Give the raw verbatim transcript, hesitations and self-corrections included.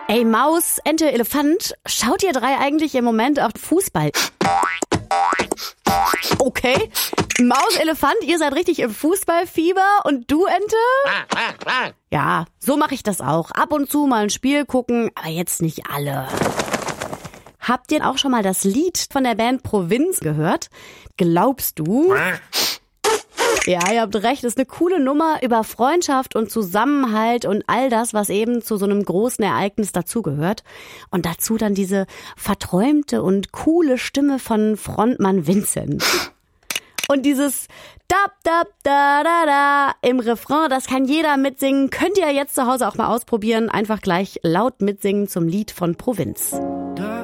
Ey, Maus, Ente, Elefant, schaut ihr drei eigentlich im Moment auf Fußball? Okay, Maus, Elefant, ihr seid richtig im Fußballfieber und du, Ente? Ja, so mache ich das auch. Ab und zu mal ein Spiel gucken, aber jetzt nicht alle. Habt ihr auch schon mal das Lied von der Band Provinz gehört? Glaubst du? Ja, ihr habt recht, das ist eine coole Nummer über Freundschaft und Zusammenhalt und all das, was eben zu so einem großen Ereignis dazugehört. Und dazu dann diese verträumte und coole Stimme von Frontmann Vincent. Und dieses da da da da da im Refrain, das kann jeder mitsingen. Könnt ihr jetzt zu Hause auch mal ausprobieren. Einfach gleich laut mitsingen zum Lied von Provinz. Da